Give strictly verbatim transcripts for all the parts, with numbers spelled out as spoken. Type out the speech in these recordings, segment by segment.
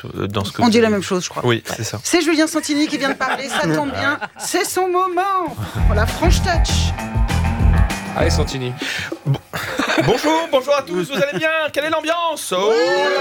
dans ce que On vous dit la avez même dit. chose, je crois. Oui, c'est ça. C'est Julien Santini qui vient de parler, ça tombe bien. C'est son moment pour la French Touch. Allez, Santini. Bon. Bonjour, bonjour à tous, vous allez bien? Quelle est l'ambiance? Oh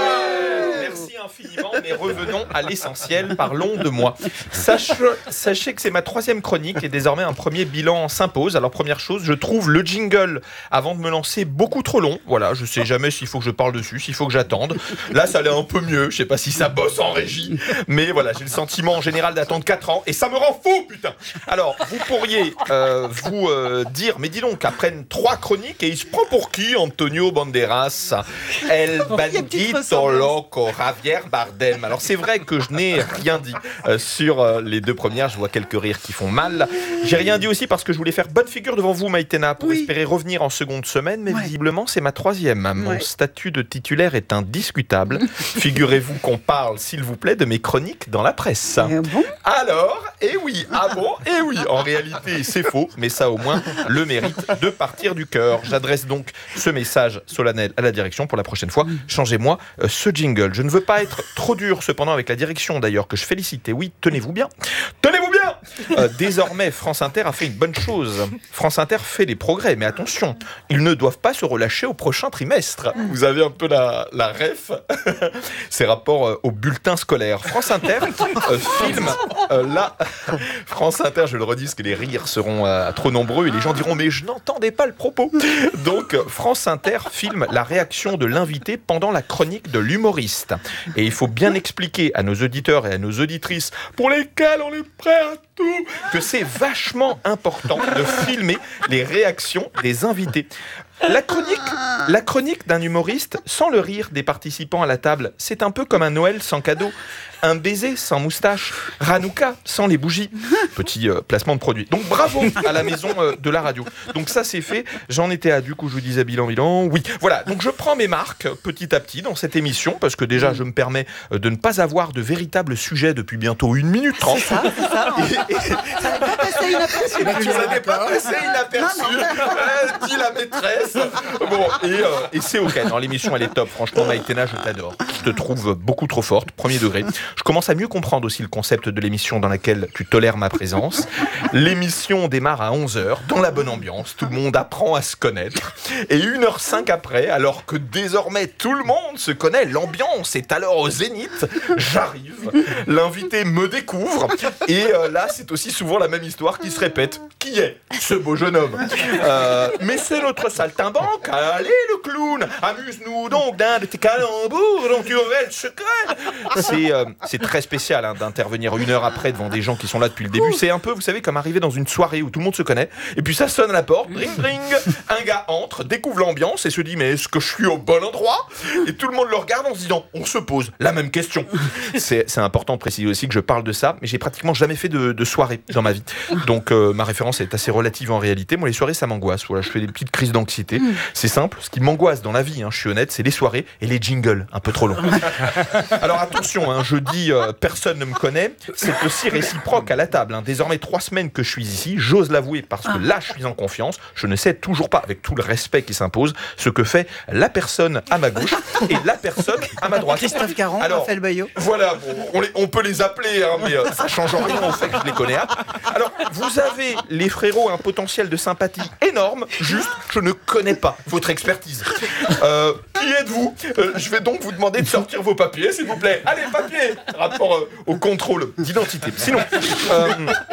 là, merci infiniment, mais revenons à l'essentiel, parlons de moi. Sache, sachez que c'est ma troisième chronique et désormais un premier bilan s'impose. Alors première chose, je trouve le jingle, avant de me lancer, beaucoup trop long. Voilà, je sais jamais s'il faut que je parle dessus, s'il faut que j'attende. Là, ça allait un peu mieux, je sais pas si ça bosse en régie, mais voilà, j'ai le sentiment en général d'attendre quatre ans et ça me rend fou, putain. Alors, vous pourriez euh, vous euh, dire, mais dis donc, après trois chroniques et il se prend pour qui, Antonio Banderas? El bandito loco, Javier Bardem. Alors c'est vrai que je n'ai rien dit euh, sur euh, les deux premières, je vois quelques rires qui font mal. J'ai rien dit aussi parce que je voulais faire bonne figure devant vous, Maïtena, pour oui. espérer revenir en seconde semaine, mais ouais. visiblement c'est ma troisième. Mon ouais. statut de titulaire est indiscutable. Figurez-vous qu'on parle, s'il vous plaît, de mes chroniques dans la presse. Eh bon? Alors, eh oui, ah bon, eh oui, en réalité c'est faux, mais ça au moins le mérite de partir du cœur. J'adresse donc ce message solennel à la direction pour la prochaine fois. Changez-moi euh, ce jingle. Je ne veux pas être trop dur cependant avec la direction d'ailleurs que je félicite. Et oui, tenez-vous bien. Tenez-vous bien euh, Désormais, France Inter a fait une bonne chose. France Inter fait des progrès, mais attention, ils ne doivent pas se relâcher au prochain trimestre. Vous avez un peu la, la ref. C'est rapport euh, au bulletin scolaire. France Inter euh, filme euh, là. France Inter, je le redis, parce que les rires seront euh, trop nombreux et les gens diront mais je n'entendais pas le propos. Donc, France Inter filme la réaction de l'invité pendant la chronique de l'humoriste. Et il faut bien expliquer à nos auditeurs et à nos auditrices, pour lesquels on est prêt à tout, que c'est vachement important de filmer les réactions des invités. La chronique, la chronique d'un humoriste sans le rire des participants à la table, c'est un peu comme un Noël sans cadeau. Un baiser sans moustache, Hanouka sans les bougies. Petit euh, placement de produit. Donc bravo à la maison euh, de la radio. Donc ça c'est fait. J'en étais à du coup je vous disais bilan bilan. Oui, voilà. Donc je prends mes marques petit à petit dans cette émission parce que déjà je me permets de ne pas avoir de véritable sujet depuis bientôt une minute trente. C'est ça, c'est ça. Et, et... Ça n'est pas passé inaperçu. Ça n'est pas passé inaperçu. Euh, dit la maîtresse. Bon et, euh, et c'est ok. Non, l'émission elle est top. Franchement Maïtena, je t'adore. Je te trouve beaucoup trop forte. Premier degré. Je commence à mieux comprendre aussi le concept de l'émission dans laquelle tu tolères ma présence. L'émission démarre à onze heures, dans la bonne ambiance, tout le monde apprend à se connaître. Et une heure cinq après, alors que désormais tout le monde se connaît, l'ambiance est alors au zénith, j'arrive, l'invité me découvre, et euh, là c'est aussi souvent la même histoire qui se répète. Qui est ce beau jeune homme? euh, Mais c'est notre saltimbanque, allez le clown, amuse-nous donc d'un de tes calembours dont tu aurais le secret. C'est... Euh, C'est très spécial hein, d'intervenir une heure après devant des gens qui sont là depuis le début. C'est un peu, vous savez, comme arriver dans une soirée où tout le monde se connaît. Et puis ça sonne à la porte, ring ring. Un gars entre, découvre l'ambiance et se dit mais est-ce que je suis au bon endroit? Et tout le monde le regarde en se disant on se pose la même question. C'est, c'est important de préciser aussi que je parle de ça, mais j'ai pratiquement jamais fait de, de soirée dans ma vie. Donc euh, ma référence est assez relative en réalité. Moi les soirées ça m'angoisse. Voilà, je fais des petites crises d'anxiété. C'est simple. Ce qui m'angoisse dans la vie, hein, je suis honnête, c'est les soirées et les jingles un peu trop longs. Alors attention, hein, je dis euh, personne ne me connaît, c'est aussi réciproque à la table. Hein. Désormais trois semaines que je suis ici, j'ose l'avouer parce que là je suis en confiance, je ne sais toujours pas, avec tout le respect qui s'impose, ce que fait la personne à ma gauche et la personne à ma droite. Christophe Caron, Raphaël Baillot. Voilà, bon, on, les, on peut les appeler, hein, mais euh, ça change rien au fait que je les connais. Hein. Alors, vous avez, les frérots, un potentiel de sympathie énorme, juste, je ne connais pas votre expertise. Euh, qui êtes-vous? euh, Je vais donc vous demander de sortir vos papiers, s'il vous plaît. Allez, papiers! Rapport euh, au contrôle d'identité. Sinon, euh,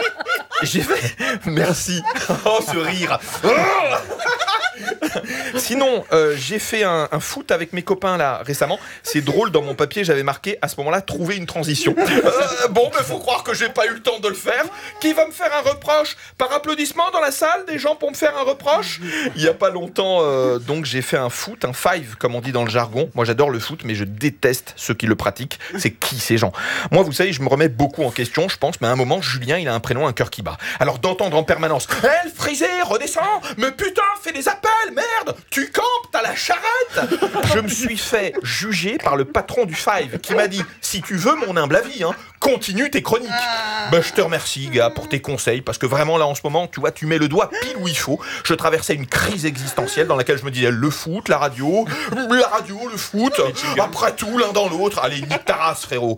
j'ai fait... Merci. Oh, ce rire. Oh Sinon, euh, j'ai fait un, un foot avec mes copains là récemment. C'est drôle, dans mon papier, j'avais marqué à ce moment-là trouver une transition. Euh, bon, mais faut croire que j'ai pas eu le temps de le faire. Qui va me faire un reproche? Par applaudissement dans la salle, des gens pour me faire un reproche? Il y a pas longtemps, euh, donc j'ai fait un foot, un five comme on dit dans le jargon. Moi, j'adore le foot, mais je déteste ceux qui le pratiquent. C'est qui ces gens? Moi, vous savez, je me remets beaucoup en question, je pense, mais à un moment, Julien, il a un prénom, un cœur qui bat. Alors d'entendre en permanence, elle frisée, redescend, mais putain, fais des appels, merde, tu campes, t'as la charrette. Je me suis fait juger par le patron du Five qui m'a dit, si tu veux mon humble avis, hein, continue tes chroniques. Ben, je te remercie, gars, pour tes conseils, parce que vraiment, là, en ce moment, tu vois, tu mets le doigt pile où il faut. Je traversais une crise existentielle dans laquelle je me disais, le foot, la radio, la radio, le foot, après tout, l'un dans l'autre. Allez, nique ta race, frérot.